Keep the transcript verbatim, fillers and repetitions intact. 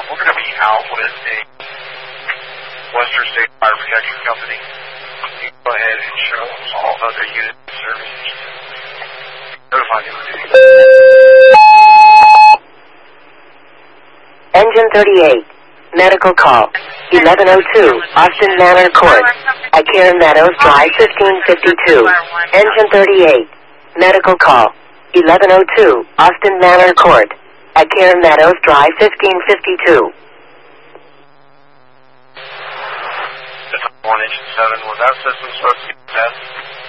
we're going to be out with a Western State Fire Protection Company. You can go ahead and show all other units and services. Notify them of duty. Engine thirty-eight. Medical call. eleven oh two, Austin Manor Court. At Karen Meadows Drive, fifteen fifty-two. Engine thirty-eight. Medical call. eleven oh two, Austin Manor Court. At Karen Meadows Drive, fifteen fifty-two. One engine seven, was that system supposed to be tested?